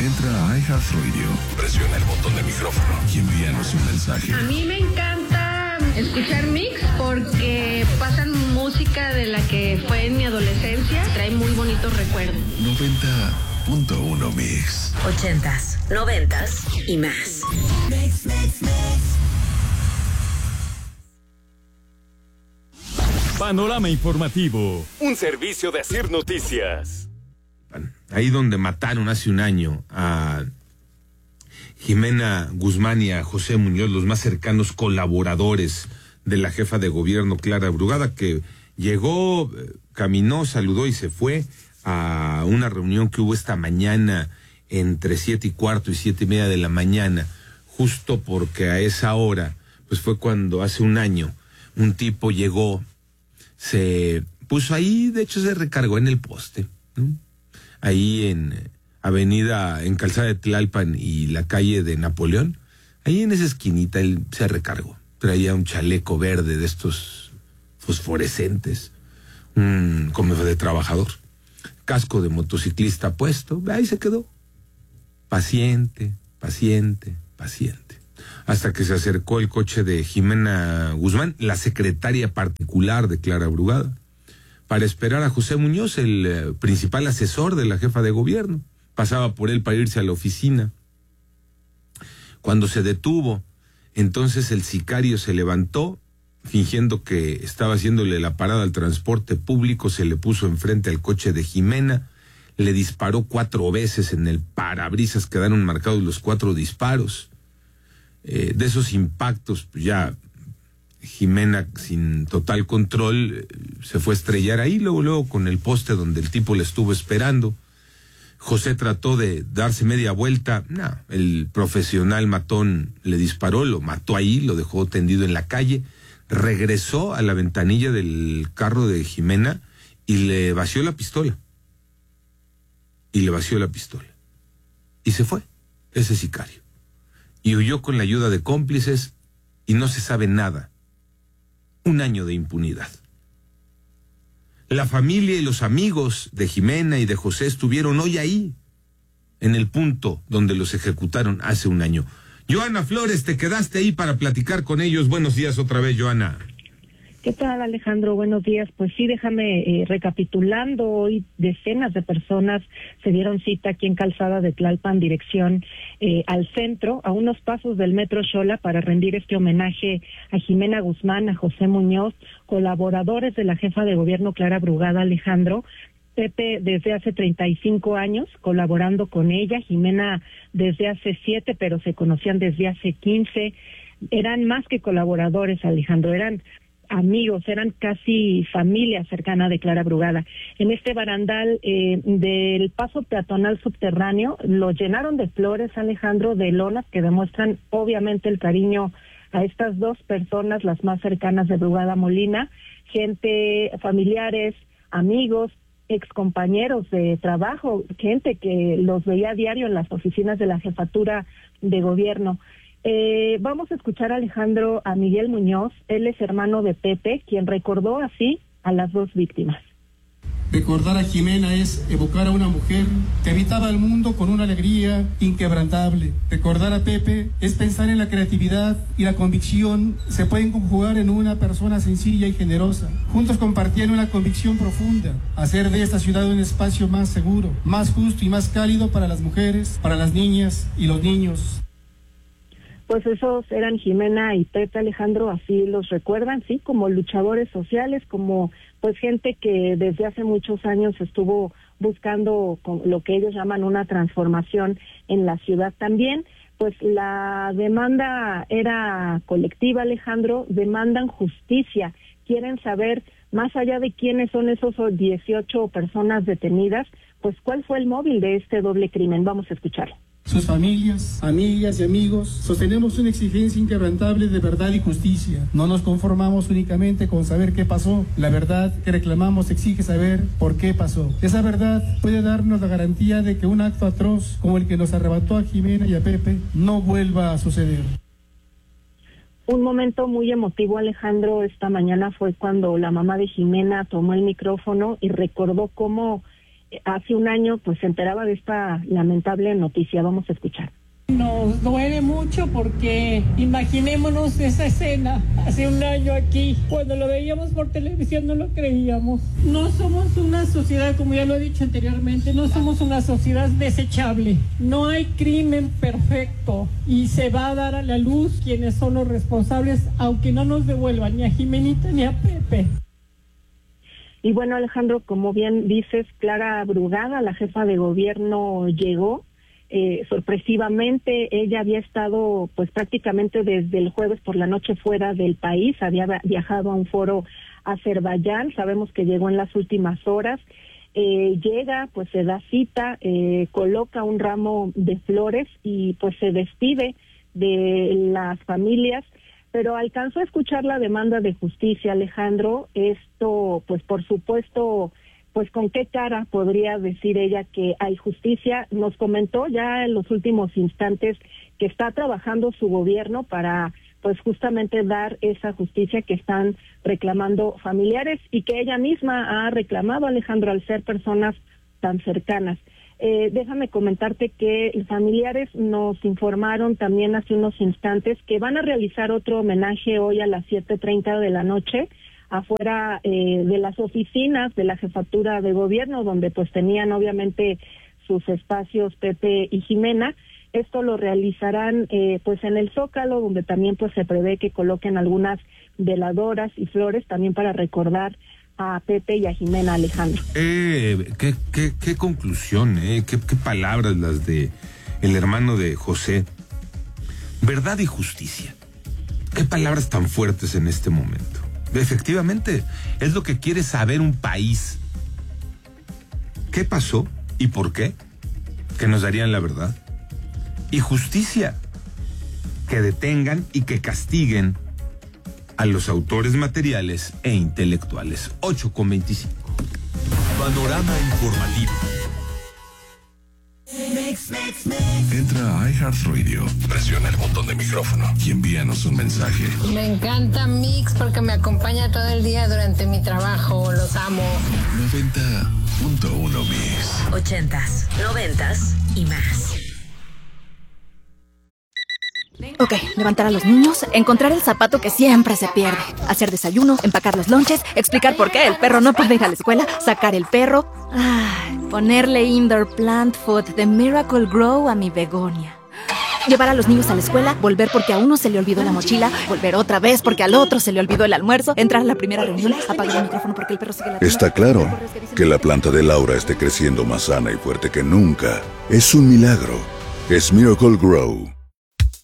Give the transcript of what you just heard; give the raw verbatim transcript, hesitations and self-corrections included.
Entra a iHeartRadio, presiona el botón de micrófono y envíanos un mensaje. A mí me encanta escuchar Mix porque pasan música de la que fue en mi adolescencia. Trae muy bonitos recuerdos. noventa punto uno Mix. Ochentas, noventas y más. Mix, mix, mix. Panorama informativo, un servicio de Asir Noticias. Ahí donde mataron hace un año a Jimena Guzmán y a José Muñoz, los más cercanos colaboradores de la jefa de gobierno Clara Brugada, que llegó, caminó, saludó y se fue a una reunión que hubo esta mañana entre siete y cuarto y siete y media de la mañana, justo porque a esa hora, pues fue cuando hace un año un tipo llegó, se puso ahí, de hecho se recargó en el poste, ¿no? Ahí en avenida, en Calzada de Tlalpan y la calle de Napoleón, ahí en esa esquinita él se recargó, traía un chaleco verde de estos fosforescentes, un como de trabajador, casco de motociclista puesto, ahí se quedó, paciente, paciente, paciente, hasta que se acercó el coche de Jimena Guzmán, la secretaria particular de Clara Brugada, para esperar a José Muñoz, el eh, principal asesor de la jefa de gobierno. Pasaba por él para irse a la oficina. Cuando se detuvo, entonces el sicario se levantó, fingiendo que estaba haciéndole la parada al transporte público, se le puso enfrente al coche de Jimena, le disparó cuatro veces en el parabrisas, quedaron marcados los cuatro disparos. Eh, de esos impactos, pues ya Jimena, sin total control, se fue a estrellar ahí, luego, luego con el poste donde el tipo le estuvo esperando. José trató de darse media vuelta, no, el profesional matón le disparó, lo mató ahí, lo dejó tendido en la calle, regresó a la ventanilla del carro de Jimena y le vació la pistola. Y le vació la pistola. Y se fue, ese sicario. Y huyó con la ayuda de cómplices y no se sabe nada. Un año de impunidad. La familia y los amigos de Jimena y de José estuvieron hoy ahí, en el punto donde los ejecutaron hace un año. Joana Flores, te quedaste ahí para platicar con ellos. Buenos días otra vez, Joana. ¿Qué tal, Alejandro? Buenos días. Pues sí, déjame eh, recapitulando. Hoy decenas de personas se dieron cita aquí en Calzada de Tlalpan, dirección eh, al centro, a unos pasos del Metro Xola, para rendir este homenaje a Jimena Guzmán, a José Muñoz, colaboradores de la jefa de gobierno Clara Brugada, Alejandro. Pepe desde hace treinta y cinco años colaborando con ella, Jimena desde hace siete, pero se conocían desde hace quince. Eran más que colaboradores, Alejandro, eran amigos, eran casi familia cercana de Clara Brugada. En este barandal eh, del paso peatonal subterráneo lo llenaron de flores, Alejandro, de lonas que demuestran obviamente el cariño a estas dos personas, las más cercanas de Brugada Molina, gente, familiares, amigos, excompañeros de trabajo, gente que los veía a diario en las oficinas de la jefatura de gobierno. Eh, vamos a escuchar, Alejandro, a Miguel Muñoz. Él es hermano de Pepe, quien recordó así a las dos víctimas. Recordar a Jimena es evocar a una mujer que habitaba el mundo con una alegría inquebrantable. Recordar a Pepe es pensar en la creatividad y la convicción se pueden conjugar en una persona sencilla y generosa. Juntos compartían una convicción profunda, hacer de esta ciudad un espacio más seguro, más justo y más cálido para las mujeres, para las niñas y los niños. Pues esos eran Jimena y Pepe, Alejandro, así los recuerdan, sí, como luchadores sociales, como pues gente que desde hace muchos años estuvo buscando lo que ellos llaman una transformación en la ciudad. También, pues la demanda era colectiva, Alejandro, demandan justicia, quieren saber, más allá de quiénes son esos dieciocho personas detenidas, pues cuál fue el móvil de este doble crimen. Vamos a escucharlo. Sus familias, amigas y amigos, sostenemos una exigencia inquebrantable de verdad y justicia. No nos conformamos únicamente con saber qué pasó. La verdad que reclamamos exige saber por qué pasó. Esa verdad puede darnos la garantía de que un acto atroz como el que nos arrebató a Jimena y a Pepe no vuelva a suceder. Un momento muy emotivo, Alejandro, esta mañana fue cuando la mamá de Jimena tomó el micrófono y recordó cómo hace un año pues se enteraba de esta lamentable noticia. Vamos a escuchar. Nos duele mucho porque imaginémonos esa escena hace un año aquí, cuando lo veíamos por televisión no lo creíamos. No somos una sociedad, como ya lo he dicho anteriormente, no somos una sociedad desechable. No hay crimen perfecto y se va a dar a la luz quienes son los responsables, aunque no nos devuelvan ni a Jimenita ni a Pepe. Y bueno, Alejandro, como bien dices, Clara Brugada, la jefa de gobierno, llegó. Eh, sorpresivamente, ella había estado pues prácticamente desde el jueves por la noche fuera del país, había viajado a un foro a Azerbaiyán, sabemos que llegó en las últimas horas, eh, llega, pues se da cita, eh, coloca un ramo de flores y pues se despide de las familias, pero alcanzó a escuchar la demanda de justicia, Alejandro. Esto pues por supuesto, pues con qué cara podría decir ella que hay justicia. Nos comentó ya en los últimos instantes que está trabajando su gobierno para pues justamente dar esa justicia que están reclamando familiares y que ella misma ha reclamado, Alejandro, al ser personas tan cercanas. Eh, déjame comentarte que los familiares nos informaron también hace unos instantes que van a realizar otro homenaje hoy a las siete treinta de la noche afuera eh, de las oficinas de la jefatura de gobierno, donde pues tenían obviamente sus espacios Pepe y Jimena. Esto lo realizarán eh, pues en el Zócalo, donde también pues se prevé que coloquen algunas veladoras y flores también para recordar a Pepe y a Jimena, Alejandro. Eh, qué, qué, qué conclusión, eh, qué, qué palabras las de el hermano de José. Verdad y justicia. Qué palabras tan fuertes en este momento. Efectivamente, es lo que quiere saber un país. ¿Qué pasó y por qué? Que nos darían la verdad. Y justicia. Que detengan y que castiguen a los autores materiales e intelectuales. ocho con veinticinco. Panorama informativo. Entra a iHeartRadio, presiona el botón de micrófono y envíanos un mensaje. Me encanta Mix porque me acompaña todo el día durante mi trabajo. Los amo. noventa punto uno Mix. Ochentas, noventas y más. Ok, levantar a los niños, encontrar el zapato que siempre se pierde, hacer desayuno, empacar los lonches, explicar por qué el perro no puede ir a la escuela, sacar el perro, ay, ponerle indoor plant food de Miracle Grow a mi begonia. Llevar a los niños a la escuela, volver porque a uno se le olvidó la mochila, volver otra vez porque al otro se le olvidó el almuerzo, entrar a la primera reunión, apagar el micrófono porque el perro sigue la... Está claro que la planta de Laura esté creciendo más sana y fuerte que nunca. Es un milagro. Es Miracle Grow.